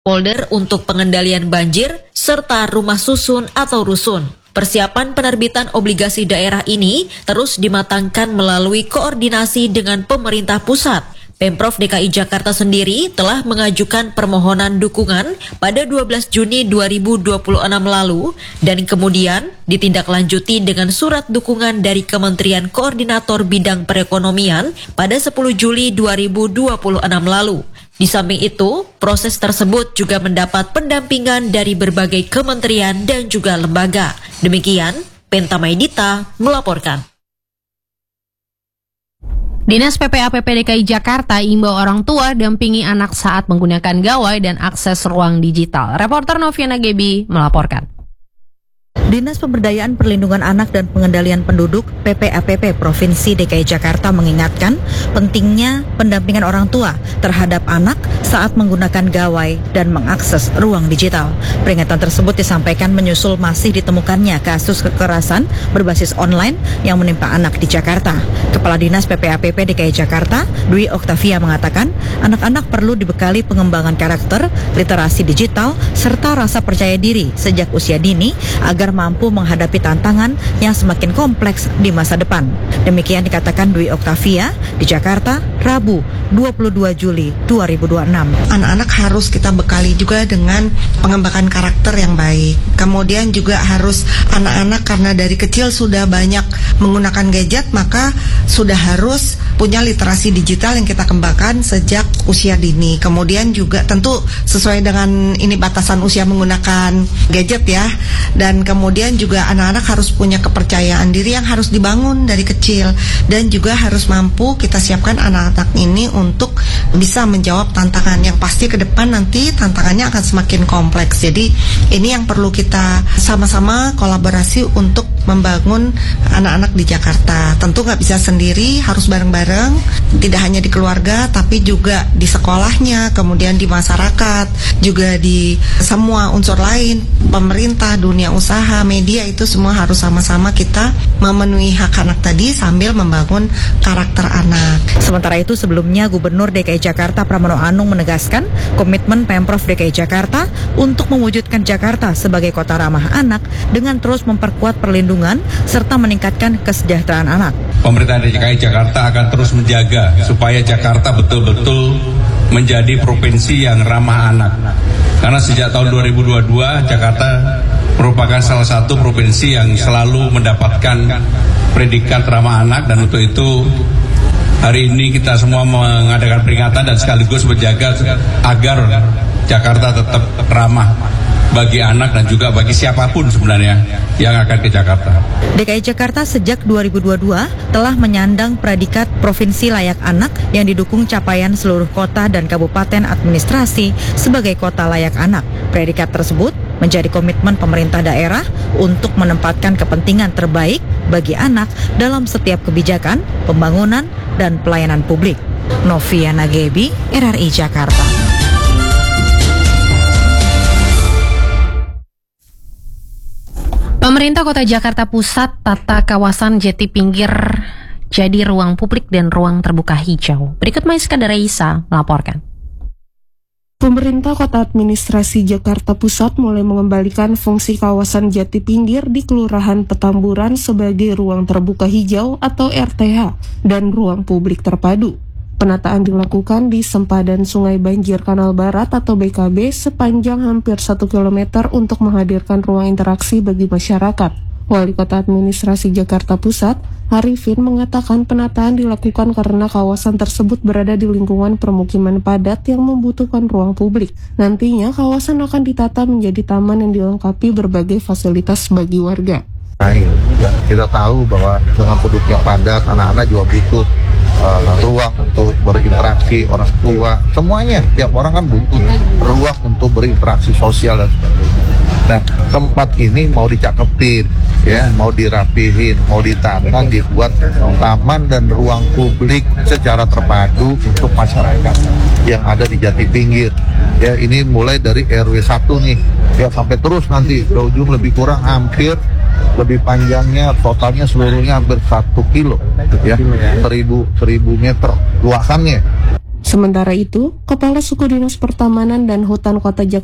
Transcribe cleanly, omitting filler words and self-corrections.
folder untuk pengendalian banjir, serta rumah susun atau rusun. Persiapan penerbitan obligasi daerah ini terus dimatangkan melalui koordinasi dengan pemerintah pusat. Pemprov DKI Jakarta sendiri telah mengajukan permohonan dukungan pada 12 Juni 2026 lalu dan kemudian ditindaklanjuti dengan surat dukungan dari Kementerian Koordinator Bidang Perekonomian pada 10 Juli 2026 lalu. Di samping itu, proses tersebut juga mendapat pendampingan dari berbagai kementerian dan juga lembaga. Demikian, Penta Maidita melaporkan. Dinas PPAPP DKI Jakarta imbau orang tua dampingi anak saat menggunakan gawai dan akses ruang digital. Reporter Noviana Gebi melaporkan. Dinas Pemberdayaan Perlindungan Anak dan Pengendalian Penduduk PPAPP Provinsi DKI Jakarta mengingatkan pentingnya pendampingan orang tua terhadap anak saat menggunakan gawai dan mengakses ruang digital. Peringatan tersebut disampaikan menyusul masih ditemukannya kasus kekerasan berbasis online yang menimpa anak di Jakarta. Kepala Dinas PPAPP DKI Jakarta, Dwi Oktavia mengatakan, anak-anak perlu dibekali pengembangan karakter, literasi digital, serta rasa percaya diri sejak usia dini agar mampu menghadapi tantangan yang semakin kompleks di masa depan. Demikian dikatakan Dwi Oktavia di Jakarta, Rabu 22 Juli 2026. Anak-anak harus kita bekali juga dengan pengembangan karakter yang baik. Kemudian juga harus anak-anak karena dari kecil sudah banyak menggunakan gadget, maka sudah harus punya literasi digital yang kita kembangkan sejak usia dini. Kemudian juga tentu sesuai dengan ini batasan usia menggunakan gadget ya. Dan kemudian juga anak-anak harus punya kepercayaan diri yang harus dibangun dari kecil. Dan juga harus mampu kita siapkan anak-anak ini untuk bisa menjawab tantangan yang pasti ke depan nanti tantangannya akan semakin kompleks. Jadi ini yang perlu kita sama-sama kolaborasi untuk membangun anak-anak di Jakarta. Tentu nggak bisa sendiri, harus bareng-bareng, tidak hanya di keluarga tapi juga di sekolahnya, kemudian di masyarakat, juga di semua unsur lain, pemerintah, dunia usaha, media, itu semua harus sama-sama kita memenuhi hak anak tadi sambil membangun karakter anak. Sementara itu sebelumnya Gubernur DKI Jakarta Pramono Anung menegaskan komitmen Pemprov DKI Jakarta untuk mewujudkan Jakarta sebagai kota ramah anak dengan terus memperkuat perlindungan serta meningkatkan kesejahteraan anak. Pemerintah DKI Jakarta akan terus menjaga supaya Jakarta betul-betul menjadi provinsi yang ramah anak. Karena sejak tahun 2022 Jakarta merupakan salah satu provinsi yang selalu mendapatkan predikat ramah anak, dan untuk itu hari ini kita semua mengadakan peringatan dan sekaligus menjaga agar Jakarta tetap ramah bagi anak dan juga bagi siapapun sebenarnya yang akan ke Jakarta. DKI Jakarta sejak 2022 telah menyandang predikat Provinsi Layak Anak yang didukung capaian seluruh kota dan kabupaten administrasi sebagai kota layak anak. Predikat tersebut menjadi komitmen pemerintah daerah untuk menempatkan kepentingan terbaik bagi anak dalam setiap kebijakan, pembangunan, dan pelayanan publik. Noviana Gebi, RRI Jakarta. Pemerintah Kota Jakarta Pusat tata kawasan Jati Pinggir jadi ruang publik dan ruang terbuka hijau. Berikut Maiska Daraisa melaporkan. Pemerintah Kota Administrasi Jakarta Pusat mulai mengembalikan fungsi kawasan Jati Pinggir di Kelurahan Petamburan sebagai ruang terbuka hijau atau RTH dan ruang publik terpadu. Penataan dilakukan di sempadan Sungai Banjir Kanal Barat atau BKB sepanjang hampir 1 km untuk menghadirkan ruang interaksi bagi masyarakat. Wali Kota Administrasi Jakarta Pusat, Arifin, mengatakan penataan dilakukan karena kawasan tersebut berada di lingkungan permukiman padat yang membutuhkan ruang publik. Nantinya kawasan akan ditata menjadi taman yang dilengkapi berbagai fasilitas bagi warga. Kita tahu bahwa dengan penduduk yang padat, anak-anak juga butuh ruang untuk berinteraksi, orang tua, semuanya, tiap orang kan butuh ruang untuk berinteraksi sosial dan sebagainya. Nah, tempat ini mau dicakepin, ya, mau dirapihin, mau ditata, dibuat taman dan ruang publik secara terpadu untuk masyarakat yang ada di Jati Pinggir. Ya, ini mulai dari RW 1 nih, ya sampai terus nanti ke ujung lebih kurang hampir lebih panjangnya totalnya seluruhnya hampir 1 kilo, ya, 1000 meter luasannya. Sementara itu, Kepala Suku Dinas Pertamanan dan Hutan Kota Jakarta